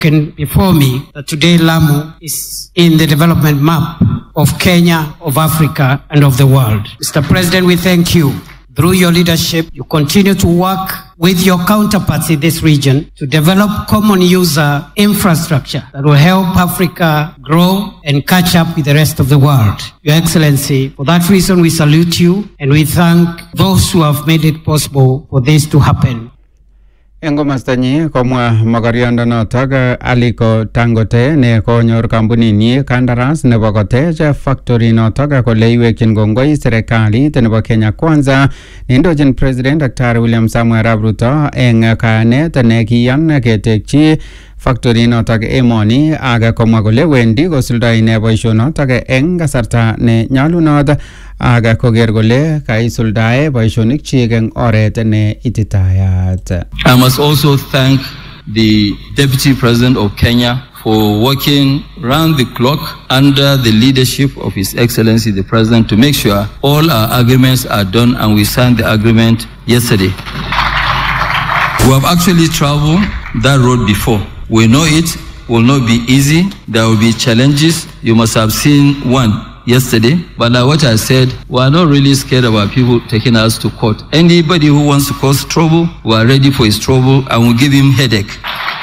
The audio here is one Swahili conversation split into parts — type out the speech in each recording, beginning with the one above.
before me that today Lamu is in the development map of Kenya, of Africa, and of the world. Mr. President, we thank you. Through your leadership, you continue to work with your counterparts in this region to develop common user infrastructure that will help Africa grow and catch up with the rest of the world. Your Excellency, for that reason we salute you and we thank those who have made it possible for this to happen. Engo mastanyi komwa magarianda notok Aliko Dangote ne konyor kampuni ni kandaras nebo kotech factory notok kole iwekyin kongoi serikalit nebo Kenya Kwanza neindochin President Dr. William Samoei Arap Ruto eng kayanet ne kiyan ketekchi factory notok emoni aga komwa kole wendi kosuldoi ine boisionotok eng kasarta ne nyalunot aga koger kole kaisuldae boisionik chik eng oret ne ititayat. I must also thank the Deputy President of Kenya for working round the clock under the leadership of His Excellency the President to make sure all our agreements are done, and we signed the agreement yesterday. We have actually traveled that road before. We know it will not be easy. There will be challenges. You must have seen one yesterday, but like what I said, we are not really scared about people taking us to court. Anybody who wants to cause trouble, we are ready for his trouble and we'll give him headache.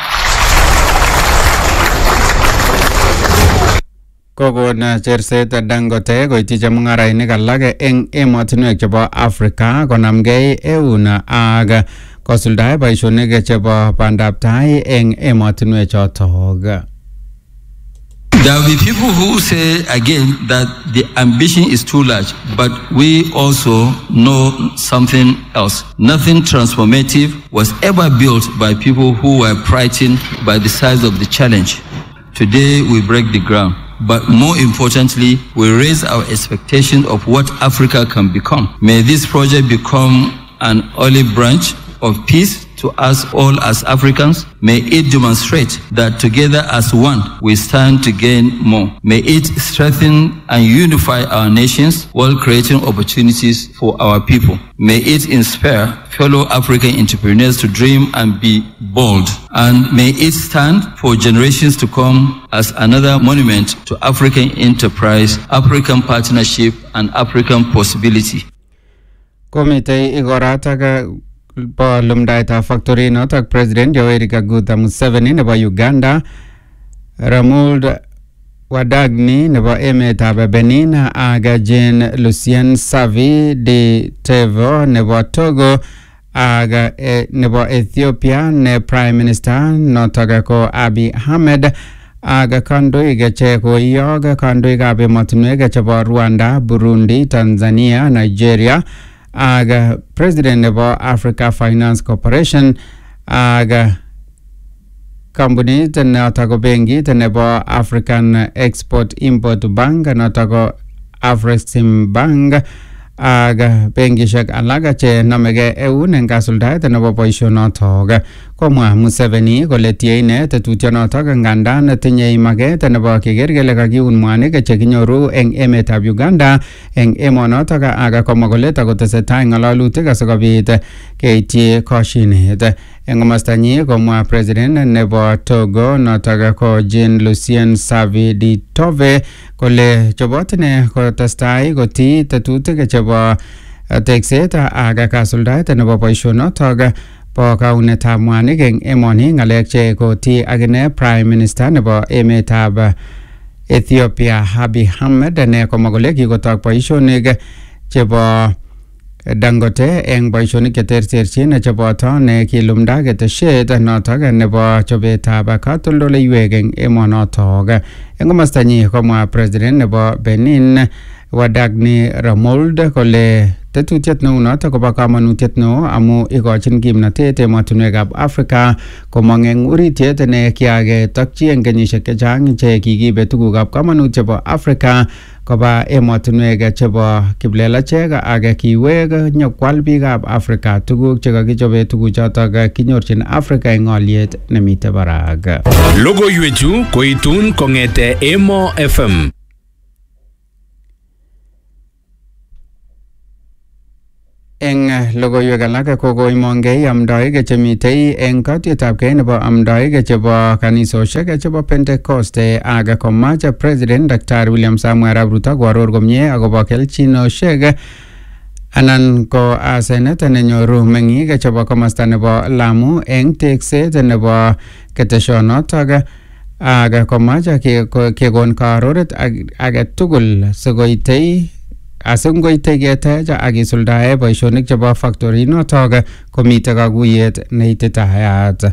Kokon cherset Dangote koityi chemung'arainik alak eng emotinwek chebo Afrika konamgei eun ak kosuldae boisionik chebo bandaptai eng emotinwek chotok. There will be people who say again that the ambition is too large, but we also know something else. Nothing transformative was ever built by people who were frightened by the size of the challenge. Today we break the ground, but more importantly, we raise our expectation of what Africa can become. May this project become an olive branch of peace to us all as Africans. May it demonstrate that together as one, we stand to gain more. May it strengthen and unify our nations while creating opportunities for our people. May it inspire fellow African entrepreneurs to dream and be bold. And may it stand for generations to come as another monument to African enterprise, African partnership, and African possibility. Komite igorataka po lumdaita factory notok President Yoweri Kaguta Museveni nebo Uganda, Ramuld Wadagni nebo emetab Benin ak Jean Lucien Savi de Tevo nebo Togo ak nebo Ethiopia ne Prime Minister notok ko Abiy Ahmed ak kandoik che koiyok kandoikab emotinwek chebo Rwanda, Burundi, Tanzania, Nigeria aga President nebo Africa Finance Corporation aga company notok benki nebo African Export Import Bank notok Afrexim Bank aga benkishek alak che namege eun eng kasuldaet nebo boisionotok. Komwa Museveni kole tie ine tetutyonotok ngandan tinye maget nebo keker kele kakiun mwanik che kinyoru eng emetab Uganda eng emonotok aga komwa kole takotesetai ng'alalutik asikobit keityi koshinet. Eng komostanyi komwa President nebo Togo notok ko Jean Lucien Savi de Tove kole chobot ine kotestai koti tetutik chebo tekset ak kasuldaet nebo boisionotok po kaunetab mwanik eng emoni, ng'alek che koti akine Prime Minister nebo emetab Ethiopia Abiy Ahmed ne komwa kole kikotok boisionik chebo Dangote eng boisionik cheterterchin cheboto ne kilumda keteshet notok nebo chobetab katoldoleiwek eng emonotok. Eng komostanyi komwa President nebo Benin Wadagni Ramuld kole tetutiet neu notok kobo kamanutiet neo amu ikochin kimnatet emotinwekab Afrika komong eng uritiet ne kiaketokchi eng kenyisiek chechang che kikibe tugukab kamanut chebo Afrika koba emotinwek chebo kiplelachek ak kiwek nyokwal biikab Afrika tuguk che kakichobe tuguchotok kinyorchin Afrika eng olyet nemite barak. Logoiwechu koitun kong'ete Emo FM. eng logoiwek alak kokoimongei amdoik chemitei eng katietabgei nebo amdoik chebo kanisosiek chebo Pentecoste ak komach President Dr. William Samuel Arap Ruto koaror komie akobo kelchinosiek anan ko asenet nenyoru meng'ik chebo komasta nebo Lamu eng tekset nebo keteshonotok ak komach kekon karoret age tugul sikoitei asingoitei ketech ak isuldae boisionik chebo factory notok komite kakuyet neititayat.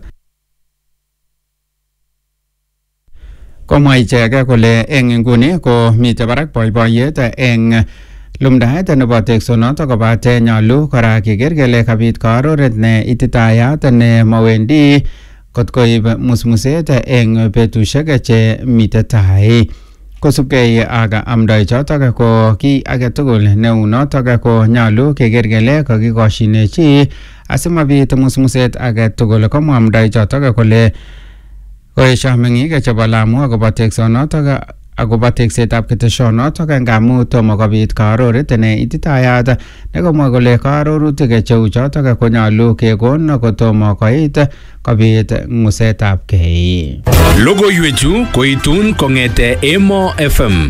Komwa ichek kole eng inguni ko mite barak boiboiyet eng lumdaet nebo teksonotok kobate nyalu kora keker kele kabit karoret ne ititayat ne mawendi kot koib musmuset eng betusiek che mite tai. Kosubkei ak amdoi chotok ko ki age tugul neu notok ko nyalu keker kele kakikoshinechi asimabit musmuset age tugul. Komwa amdoi chotok kole koesha meng'ik chebo Lamu akobo teksonotok akobo teksetab keteshonotok ngamu tomo kobit karoret ne ititayat nekomwa kole karorutik cheu chotok konyalu kekon kotomo koit kobit ng'usetabgei. Logoiwechu koitun kong'ete Emo FM.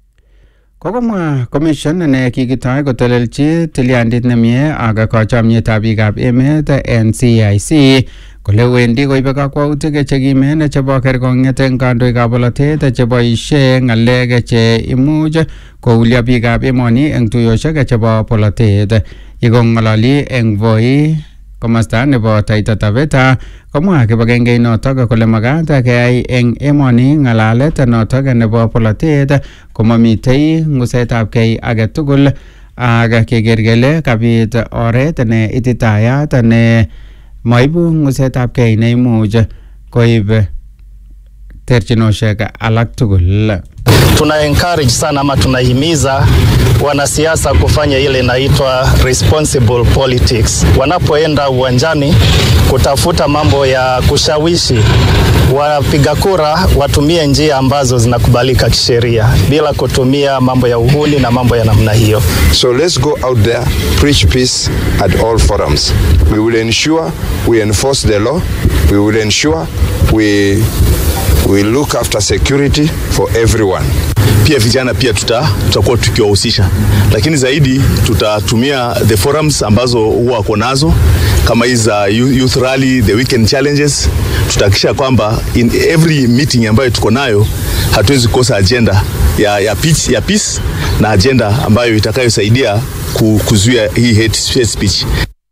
Kokomwa commission ne kikitoi kotelelchi tilyandit nemie ak kachomyetab biikab emet NCIC kole wendi koibe kakwautik chekimen chebo kerkong'et eng kandoikab bolotet cheboisie ng'alek che imuch koulyo biikab emoni eng tuiyosiek chebo bolotet. Yekong'ololi eng Voi komasta nebo Taita Taveta komwa kibagengei notok kole magat keyai eng emoni ng'alalet notok nebo bolotet komamitei ng'usetabgei age tugul ak keker kele kabit oret ne ititayat ne maibu ng'usetabgei neimuch koib terchinosiek alak tugul. Tuna encourage sana ama tunahimiza wanasiasa kufanya ile inaitwa responsible politics. Wanapoenda uwanjani kutafuta mambo ya kushawishi wapiga kura, watumie njia ambazo zinakubalika kisheria bila kutumia mambo ya uhuni na mambo ya namna hiyo. So let's go out there, preach peace at all forums. We will ensure we enforce the law. We will ensure we look after security for everyone. Pia vijana pia tutakuwa tukiwahusisha, lakini zaidi tutatumia the forums ambazo huwa wako nazo kama hizi youth rally, the weekend challenges. Tutahakikisha kwamba in every meeting ambayo tuko nayo hatuwezi kosa agenda ya peace na agenda ambayo itakayosaidia kuzuia hii hate speech.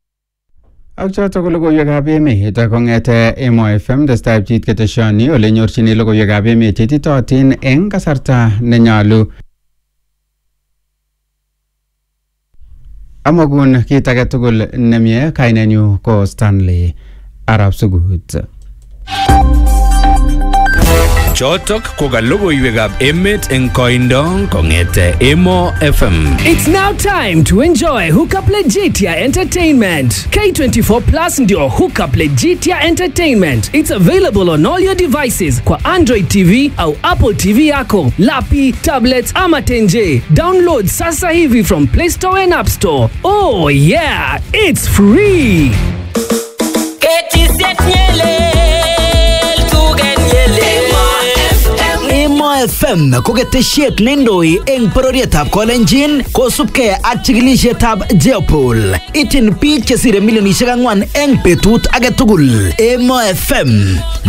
Ak chotok ko logoiwekab emet kong'ete Emo FM testai pchit keteshoni ole nyorchini logoiwekab emet cheititootin eng kasarta nenyalu. Amogun kit age tugul nemie. Kainenyu ko Stanley Arap Sugut. Chotok ko ka logoiwekab emet eng koindo kong'ete Emo FM. It's now time to enjoy Hookup Legitia Entertainment. K24 Plus ndio Hookup Legitia Entertainment. It's available on all your devices kwa Android TV au Apple TV yako, lapi, tablets ama tenje. Download sasa hivi from Play Store and App Store. Oh yeah, it's free. Emo FM ko ketesiet neindoi eng bororietab Kolenjin kosubkei ak chikilisietab Jeopol. Ityin biik chesire milionisiek 4 eng betut age tugul. Emo FM